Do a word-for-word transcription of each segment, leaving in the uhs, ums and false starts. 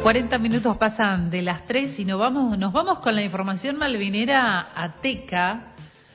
cuarenta minutos pasan de las tres y nos vamos, nos vamos con la información malvinera a Teca,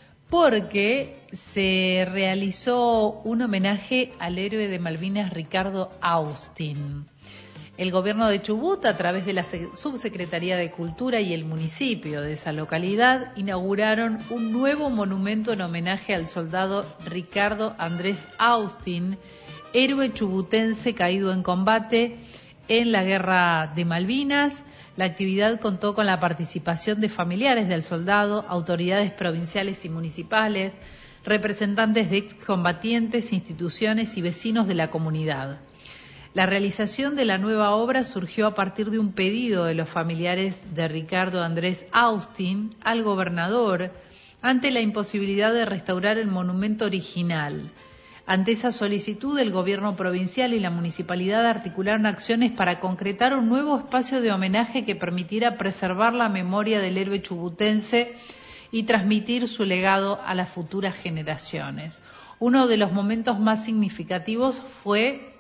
porque se realizó un homenaje al héroe de Malvinas Ricardo Austin. El gobierno de Chubut, a través de la Subsecretaría de Cultura y el municipio de esa localidad, inauguraron un nuevo monumento en homenaje al soldado Ricardo Andrés Austin, héroe chubutense caído en combate en la Guerra de Malvinas. La actividad contó con la participación de familiares del soldado, autoridades provinciales y municipales, representantes de excombatientes, instituciones y vecinos de la comunidad. La realización de la nueva obra surgió a partir de un pedido de los familiares de Ricardo Andrés Austin al gobernador ante la imposibilidad de restaurar el monumento original. Ante esa solicitud, el gobierno provincial y la municipalidad articularon acciones para concretar un nuevo espacio de homenaje que permitiera preservar la memoria del héroe chubutense y transmitir su legado a las futuras generaciones. Uno de los momentos más significativos fue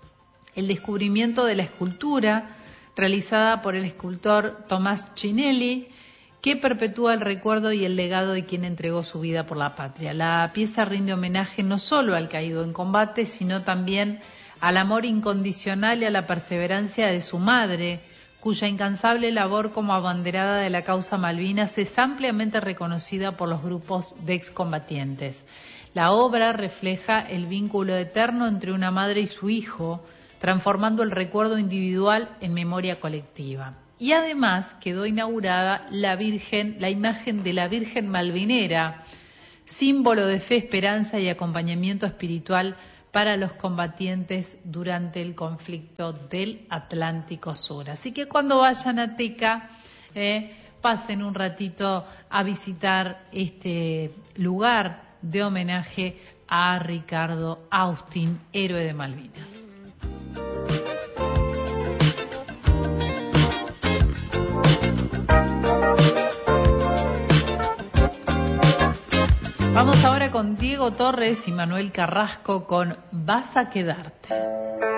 el descubrimiento de la escultura realizada por el escultor Tomás Chinelli, que perpetúa el recuerdo y el legado de quien entregó su vida por la patria. La pieza rinde homenaje no solo al caído en combate, sino también al amor incondicional y a la perseverancia de su madre, cuya incansable labor como abanderada de la causa Malvinas es ampliamente reconocida por los grupos de excombatientes. La obra refleja el vínculo eterno entre una madre y su hijo, transformando el recuerdo individual en memoria colectiva. Y además quedó inaugurada la Virgen, la imagen de la Virgen Malvinera, símbolo de fe, esperanza y acompañamiento espiritual para los combatientes durante el conflicto del Atlántico Sur. Así que cuando vayan a Teca, eh, pasen un ratito a visitar este lugar de homenaje a Ricardo Austin, héroe de Malvinas. Vamos ahora con Diego Torres y Manuel Carrasco con Vas a quedarte.